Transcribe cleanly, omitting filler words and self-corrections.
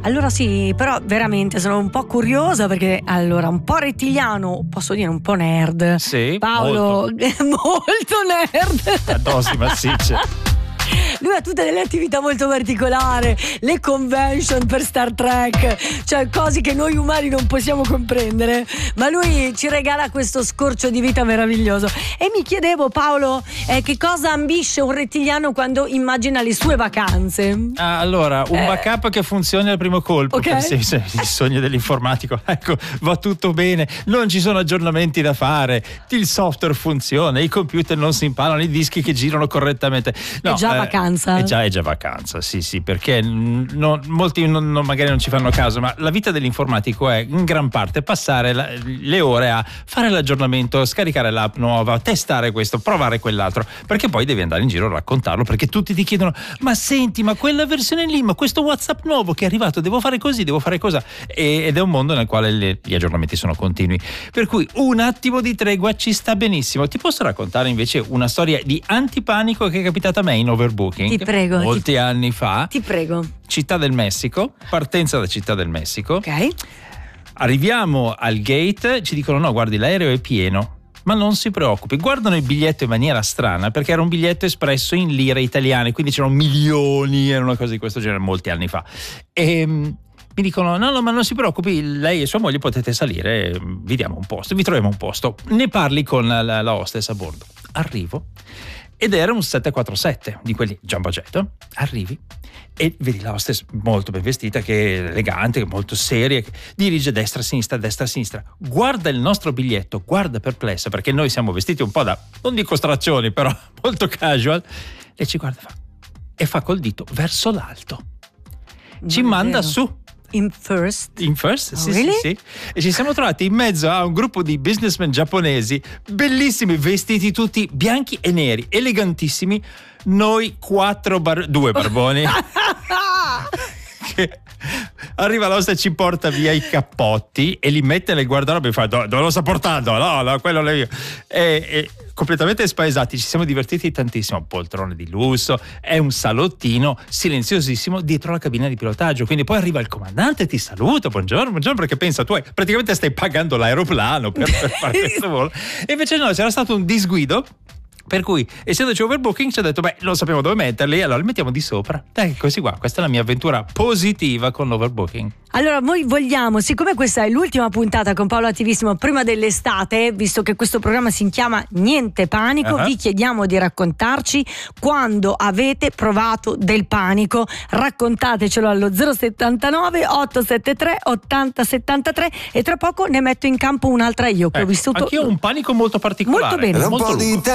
Allora sì, però veramente sono un po' curiosa perché allora un po' rettiliano, posso dire un po' nerd. Sì, Paolo, molto nerd. A dosi massicce. Lui ha tutte delle attività molto particolari, le convention per Star Trek, cioè cose che noi umani non possiamo comprendere, ma lui ci regala questo scorcio di vita meraviglioso. E mi chiedevo, Paolo, che cosa ambisce un rettiliano quando immagina le sue vacanze? Allora, un backup che funzioni al primo colpo, okay. Il sogno dell'informatico, ecco, va tutto bene, non ci sono aggiornamenti da fare, il software funziona, i computer non si impalano, i dischi che girano correttamente. No, è già vacanza. È già vacanza, sì, perché molti magari non ci fanno caso, ma la vita dell'informatico è in gran parte passare le ore a fare l'aggiornamento, scaricare l'app nuova, testare questo, provare quell'altro, perché poi devi andare in giro a raccontarlo, perché tutti ti chiedono: ma senti, ma quella versione lì, ma questo WhatsApp nuovo che è arrivato, devo fare così, devo fare cosa, ed è un mondo nel quale gli aggiornamenti sono continui, per cui un attimo di tregua ci sta benissimo. Ti posso raccontare invece una storia di antipanico che è capitata a me in overbooking. Ti prego. Molti anni fa. Ti prego. Città del Messico, partenza da Città del Messico. Ok. Arriviamo al gate, ci dicono: no, guardi, l'aereo è pieno. Ma non si preoccupi, guardano il biglietto in maniera strana, perché era un biglietto espresso in lire italiane, quindi c'erano milioni, era una cosa di questo genere molti anni fa. E mi dicono: no, ma non si preoccupi, lei e sua moglie potete salire, vi diamo un posto, vi troviamo un posto. Ne parli con la hostess a bordo. Arrivo ed era un 747 di quelli jumbo jet. Arrivi e vedi la hostess molto ben vestita, che è elegante, molto seria, che dirige destra a sinistra, guarda il nostro biglietto, guarda perplessa, perché noi siamo vestiti un po' da, non dico straccioni, però molto casual, e ci guarda e fa col dito verso l'alto, ci manda su. In first? Sì, really? sì. E ci siamo trovati in mezzo a un gruppo di businessmen giapponesi, bellissimi, vestiti tutti bianchi e neri, elegantissimi. Noi due barboni. Che arriva l'osta e ci porta via i cappotti e li mette nel guardaroba e fa: dove lo sta portando? No, quello è io. E completamente spaesati, ci siamo divertiti tantissimo. Poltrone di lusso, è un salottino silenziosissimo dietro la cabina di pilotaggio, quindi poi arriva il comandante, ti saluta, buongiorno, perché pensa tu praticamente stai pagando l'aeroplano per fare questo volo, e invece no, c'era stato un disguido, per cui essendoci overbooking ci ha detto: non sappiamo dove metterli, allora li mettiamo di sopra. Così qua, questa è la mia avventura positiva con l'overbooking. Allora noi vogliamo, siccome questa è l'ultima puntata con Paolo Attivissimo prima dell'estate, visto che questo programma si chiama Niente Panico, vi chiediamo di raccontarci quando avete provato del panico. Raccontatecelo allo 079 873 8073 e tra poco ne metto in campo un'altra io che ho vissuto. Anch'io ho un panico molto particolare. Molto bene. Molto lungo.